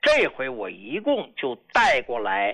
这回我一共就带过来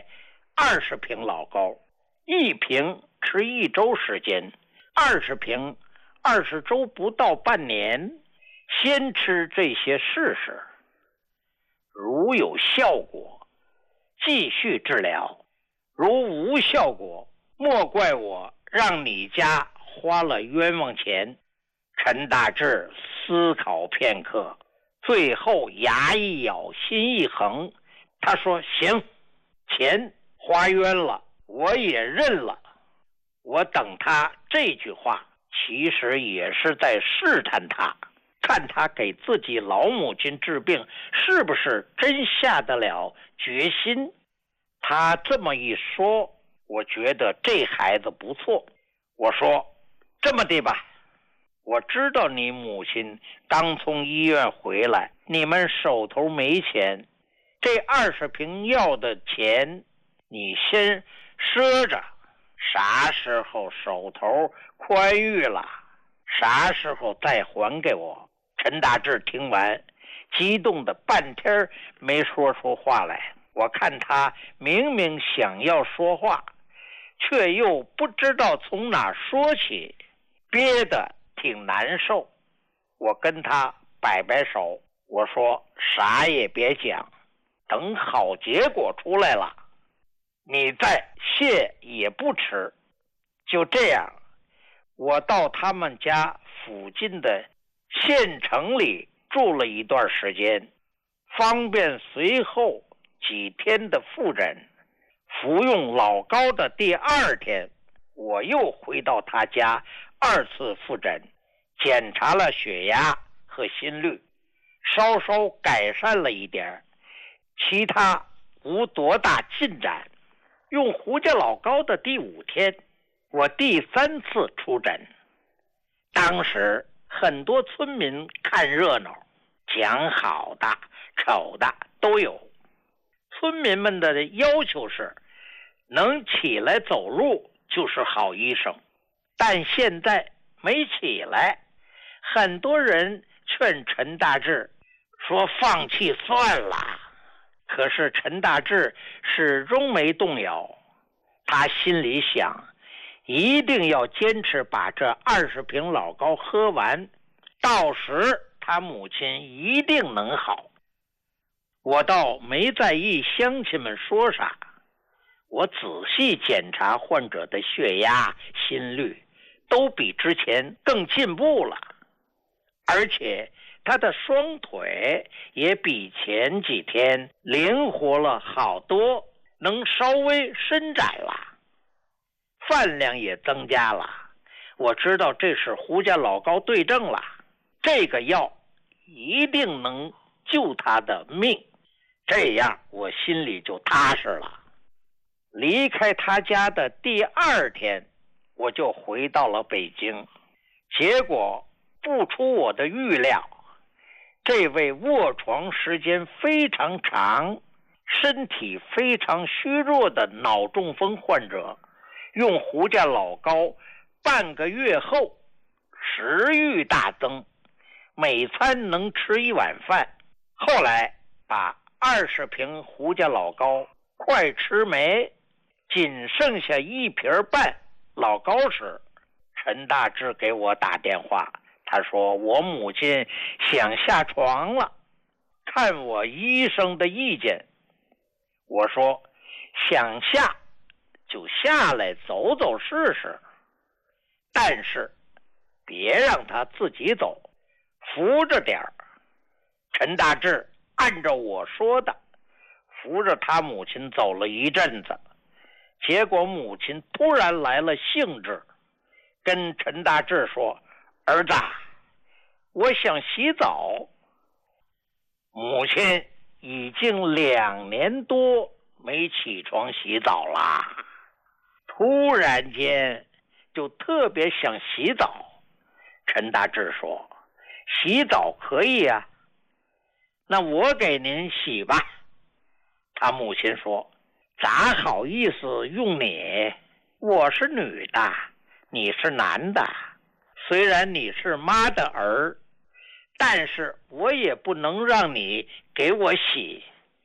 20瓶老高，一瓶吃1周时间，20瓶20周不到半年，先吃这些试试，如有效果继续治疗，如无效果莫怪我让你家花了冤枉钱。陈大志思考片刻，最后牙一咬，心一横，他说行，钱花冤了，我也认了。我等他这句话其实也是在试探他，看他给自己老母亲治病是不是真下得了决心。他这么一说，我觉得这孩子不错。我说这么的吧，我知道你母亲刚从医院回来，你们手头没钱，这20瓶药的钱你先赊着，啥时候手头宽裕了，啥时候再还给我。陈大志听完，激动的半天没说出话来。我看他明明想要说话，却又不知道从哪说起，憋得挺难受。我跟他摆摆手，我说啥也别讲，等好结果出来了，你再谢也不迟。就这样，我到他们家附近的县城里住了一段时间，方便随后几天的复诊。服用老高的第2天，我又回到他家2次复诊，检查了血压和心率，稍稍改善了一点，其他无多大进展。用胡家老高的第5天，我第3次出诊。当时很多村民看热闹，讲好的丑的都有。村民们的要求是能起来走路就是好医生，但现在没起来，很多人劝陈大志说放弃算了。可是陈大志始终没动摇，他心里想，一定要坚持把这20瓶老高喝完，到时他母亲一定能好。我倒没在意乡亲们说啥，我仔细检查患者的血压、心率，都比之前更进步了，而且他的双腿也比前几天灵活了好多，能稍微伸展了，饭量也增加了。我知道这是胡家老高对症了，这个药一定能救他的命，这样我心里就踏实了。离开他家的第2天，我就回到了北京。结果不出我的预料，这位卧床时间非常长、身体非常虚弱的脑中风患者，用胡家老高半个月后，食欲大增，每餐能吃1碗饭。后来把20瓶胡家老高快吃没，仅剩下1瓶半老高时，陈大志给我打电话，他说我母亲想下床了，看我医生的意见。我说想下就下来走走试试，但是别让他自己走，扶着点儿。陈大志按照我说的扶着他母亲走了一阵子，结果母亲突然来了兴致，跟陈大志说，儿子，我想洗澡。母亲已经2年多没起床洗澡了，突然间就特别想洗澡。陈大志说，洗澡可以啊，那我给您洗吧。他母亲说，咋好意思用你，我是女的，你是男的，虽然你是妈的儿，但是我也不能让你给我洗。